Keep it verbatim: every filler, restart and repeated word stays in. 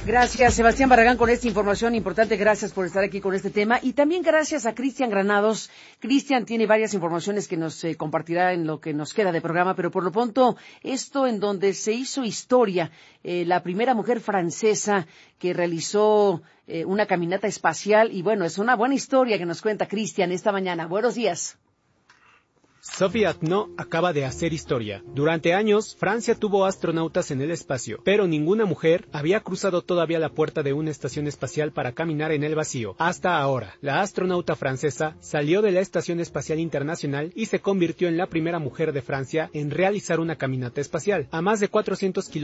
Gracias, Sebastián Barragán, con esta información importante. Gracias por estar aquí con este tema. Y también gracias a Cristian Granados. Cristian tiene varias informaciones que nos eh, compartirá en lo que nos queda de programa, pero por lo pronto, esto en donde se hizo historia, eh, la primera mujer francesa que realizó eh, una caminata espacial. Y bueno, es una buena historia que nos cuenta Cristian esta mañana. Buenos días. Sophie Atno acaba de hacer historia. Durante años, Francia tuvo astronautas en el espacio, pero ninguna mujer había cruzado todavía la puerta de una estación espacial para caminar en el vacío. Hasta ahora, la astronauta francesa salió de la Estación Espacial Internacional y se convirtió en la primera mujer de Francia en realizar una caminata espacial, a más de cuatrocientos kilómetros